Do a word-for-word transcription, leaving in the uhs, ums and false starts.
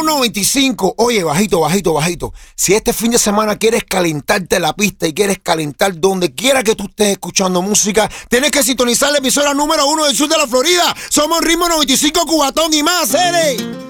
noventa y cinco. Oye, bajito, bajito, bajito. Si este fin de semana quieres calentarte la pista y quieres calentar donde quiera que tú estés escuchando música, tienes que sintonizar la emisora número uno del sur de la Florida. Somos Ritmo noventa y cinco Cubatón y más, ¿eh?